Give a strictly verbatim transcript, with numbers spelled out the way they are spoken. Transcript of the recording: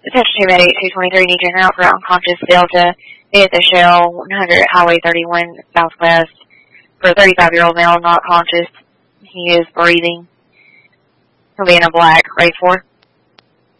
Attention to medic two twenty-three, need you now for unconscious Delta. Be at the Shell one hundred Highway thirty-one Southwest for a thirty-five-year-old male not conscious. He is breathing. He'll be in a black. Ready for?